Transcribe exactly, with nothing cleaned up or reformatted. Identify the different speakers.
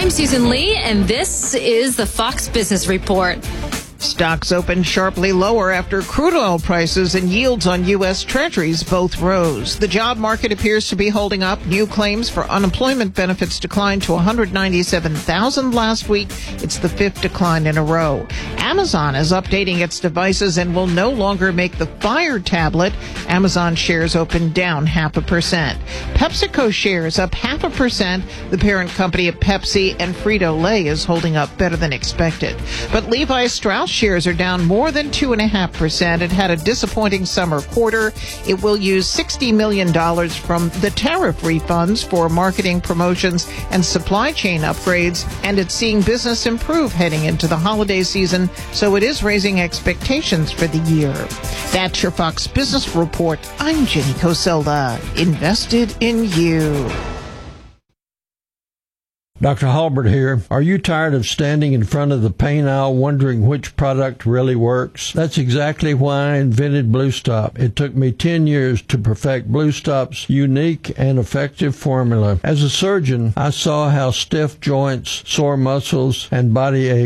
Speaker 1: I'm Susan Lee, and this is the Fox Business Report.
Speaker 2: Stocks opened sharply lower after crude oil prices and yields on U S. Treasuries both rose. The job market appears to be holding up. New claims for unemployment benefits declined to one hundred ninety-seven thousand last week. It's the fifth decline in a row. Amazon is updating its devices and will no longer make the Fire tablet. Amazon shares opened down half a percent. PepsiCo shares up half a percent. The parent company of Pepsi and Frito-Lay is holding up better than expected. But Levi Strauss shares are down more than two point five percent. It had a disappointing summer quarter. It will use sixty million dollars from the tariff refunds for marketing promotions and supply chain upgrades, and it's seeing business improve heading into the holiday season, so it is raising expectations for the year. That's your Fox Business Report. I'm Jenny Coselda. Invested in you.
Speaker 3: Doctor Halbert here. Are you tired of standing in front of the pain aisle wondering which product really works? That's exactly why I invented Blue Stop. It took me ten years to perfect Blue Stop's unique and effective formula. As a surgeon, I saw how stiff joints, sore muscles, and body aches